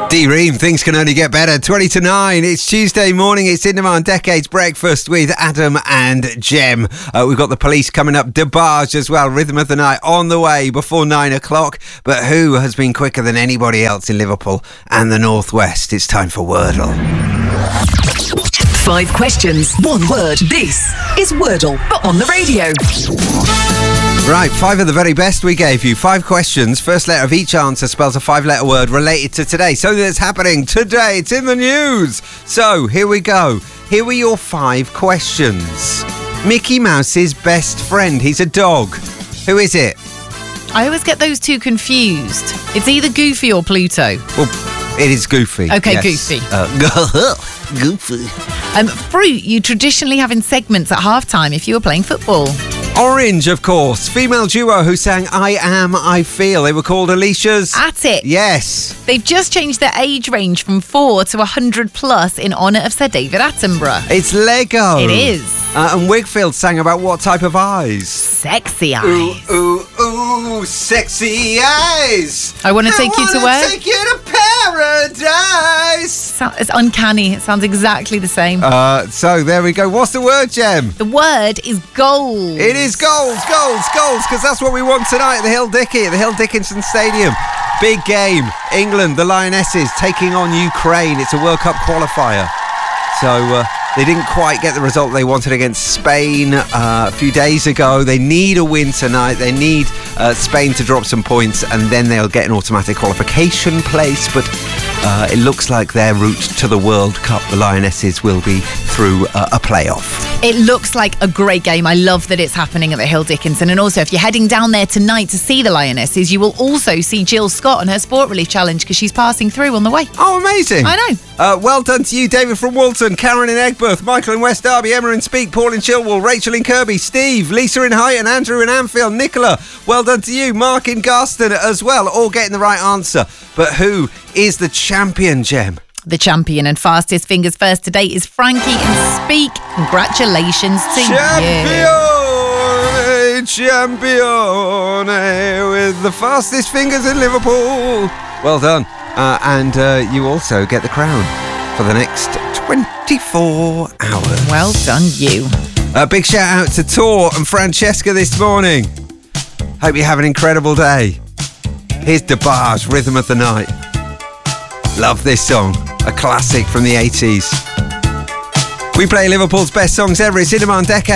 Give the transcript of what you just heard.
D-Ream, things can only get better. 20 to 9. It's Tuesday morning. It's In Demand Decades Breakfast with Adam and Jem. We've got the police coming up. DeBarge as well. Rhythm of the Night on the way before 9 o'clock. But who has been quicker than anybody else in Liverpool and the North West? It's time for Wordle. 5 questions, 1 word. This is Wordle, but on the radio. Right, 5 of the very best we gave you. 5 questions. First letter of each answer spells a 5-letter word related to today. Something that's happening today. It's in the news. So, here we go. Here were your 5 questions. Mickey Mouse's best friend. He's a dog. Who is it? I always get those two confused. It's either Goofy or Pluto. Well, it is Goofy. Okay, yes. Goofy. Goofy. Fruit you traditionally have in segments at halftime if you were playing football. Orange, of course. Female duo who sang I Am, I Feel. They were called Alicia's Attic. Yes. They've just changed their age range from 4 to 100 plus in honour of Sir David Attenborough. It's Lego. It is. And Wigfield sang about what type of eyes? Sexy eyes. Ooh, ooh, ooh, sexy eyes. I want to take you to where? Take you to paradise. It's uncanny. It sounds exactly the same. So there we go. What's the word, Jem? The word is goals. It is goals, because that's what we want tonight at the Hill Dickinson Stadium. Big game. England, the Lionesses, taking on Ukraine. It's a World Cup qualifier. So they didn't quite get the result they wanted against Spain a few days ago. They need a win tonight. They need Spain to drop some points, and then they'll get an automatic qualification place. But it looks like their route to the World Cup, the Lionesses, will be through a playoff. It looks like a great game. I love that it's happening at the Hill Dickinson. And also, if you're heading down there tonight to see the Lionesses, you will also see Jill Scott on her Sport Relief Challenge because she's passing through on the way. Oh, amazing. I know. Well done to you, David from Walton, Karen in Egbert, Michael in West Derby, Emma in Speak, Paul in Chilwell, Rachel in Kirby, Steve, Lisa in Huyton, Andrew in Anfield, Nicola. Well done to you, Mark in Garston as well, all getting the right answer. But who is the champion, Jem? The champion and fastest fingers first to date is Frankie in Speak. Congratulations to you. Champion with the fastest fingers in Liverpool. Well done. And you also get the crown for the next 24 hours. Well done, you. A big shout out to Tor and Francesca this morning. Hope you have an incredible day. Here's DeBarge, Rhythm of the Night. Love this song, a classic from the 80s. We play Liverpool's best songs ever. It's In Demand Decades.